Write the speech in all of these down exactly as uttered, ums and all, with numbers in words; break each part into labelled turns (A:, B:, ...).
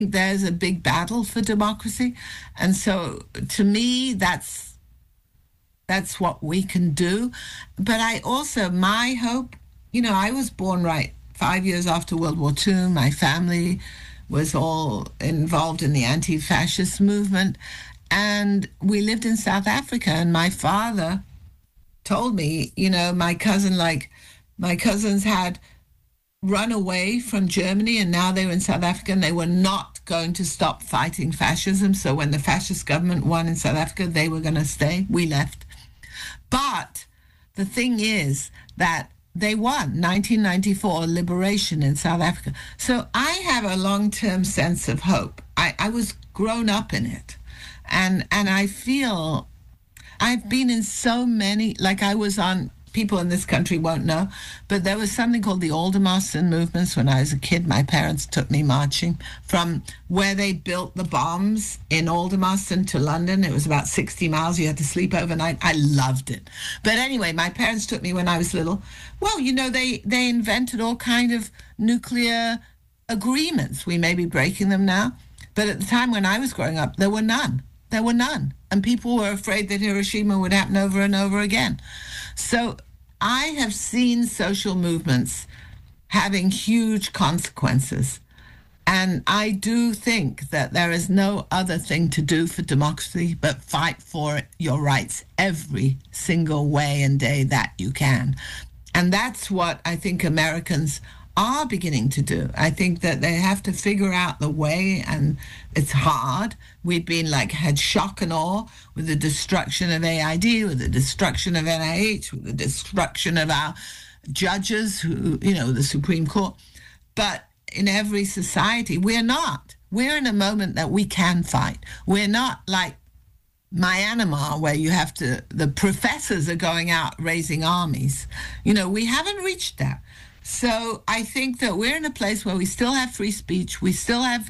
A: there's a big battle for democracy. And so to me, that's that's what we can do. But I also, my hope, you know, I was born right five years after World War Two. My family was all involved in the anti-fascist movement. And we lived in South Africa. And my father told me, you know, my cousin, like, my cousins had run away from Germany and now they were in South Africa and they were not going to stop fighting fascism. So when the fascist government won in South Africa, they were going to stay. We left. But the thing is that they won nineteen ninety-four liberation in South Africa. So I have a long-term sense of hope. I, I was grown up in it. And and I feel I've been in so many, like I was on, people in this country won't know, but there was something called the Aldermaston movements when I was a kid. My parents took me marching from where they built the bombs in Aldermaston to London. It was about sixty miles. You had to sleep overnight. I loved it. But anyway, my parents took me when I was little. Well, you know, they, they invented all kind of nuclear agreements. We may be breaking them now. But at the time when I was growing up, there were none. There were none. And people were afraid that Hiroshima would happen over and over again. So I have seen social movements having huge consequences. And I do think that there is no other thing to do for democracy but fight for your rights every single way and day that you can. And that's what I think Americans are beginning to do. I think that they have to figure out the way, and it's hard. We've been like had shock and awe with the destruction of A I D, with the destruction of N I H, with the destruction of our judges, who, you know, the Supreme Court. But in every society, we're not. We're in a moment that we can fight. We're not like Myanmar, where you have to, the professors are going out raising armies. You know, we haven't reached that. So I think that we're in a place where we still have free speech, we still have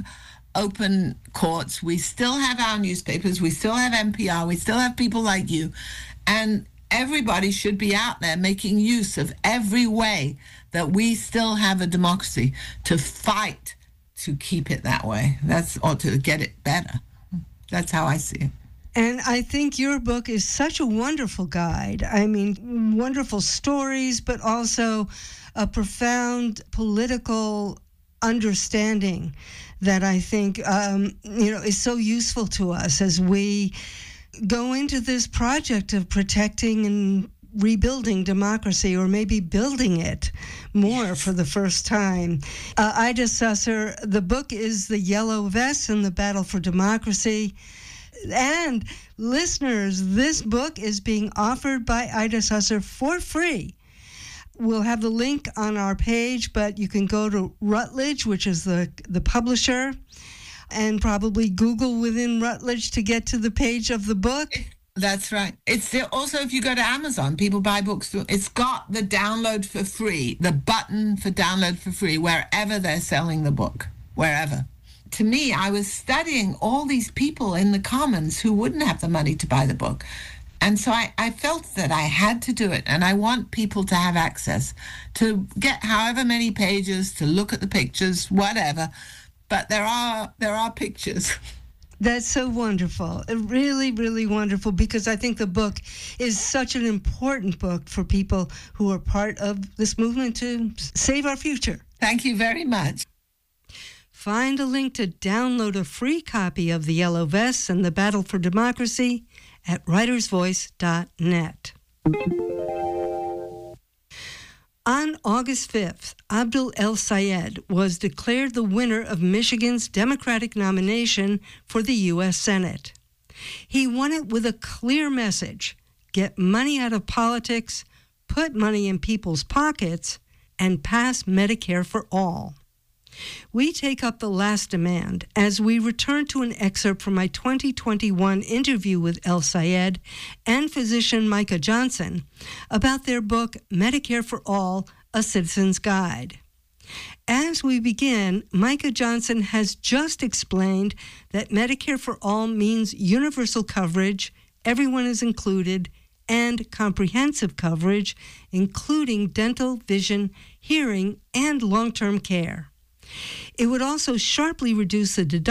A: open courts, we still have our newspapers, we still have N P R, we still have people like you, and everybody should be out there making use of every way that we still have a democracy to fight to keep it that way. That's, or to get it better. That's how I see it.
B: And I think your book is such a wonderful guide. I mean, wonderful stories, but also a profound political understanding that I think, um, you know, is so useful to us as we go into this project of protecting and rebuilding democracy, or maybe building it more yes. for the first time. Uh, Ida Susser, the book is The Yellow Vests and the Battle for Democracy. And listeners, this book is being offered by Ida Susser for free. We'll have the link on our page, but you can go to Routledge, which is the, the publisher, and probably Google within Routledge to get to the page of the book.
A: That's right. It's still, also, if you go to Amazon, people buy books. It's got the download for free, the button for download for free, wherever they're selling the book, wherever. To me, I was studying all these people in the Commons who wouldn't have the money to buy the book. And so I, I felt that I had to do it, and I want people to have access to get however many pages, to look at the pictures, whatever. But there are there are pictures.
B: That's so wonderful. Really, really wonderful, because I think the book is such an important book for people who are part of this movement to save our future.
A: Thank you very much.
B: Find a link to download a free copy of The Yellow Vests and the Battle for Democracy at writers voice dot net. On August fifth, Abdul El-Sayed was declared the winner of Michigan's Democratic nomination for the U S Senate. He won it with a clear message: get money out of politics, put money in people's pockets, and pass Medicare for all. We take up the last demand as we return to an excerpt from my twenty twenty-one interview with El-Sayed and physician Micah Johnson about their book, Medicare for All, A Citizen's Guide. As we begin, Micah Johnson has just explained that Medicare for All means universal coverage, everyone is included, and comprehensive coverage, including dental, vision, hearing, and long-term care. It would also sharply reduce the deductible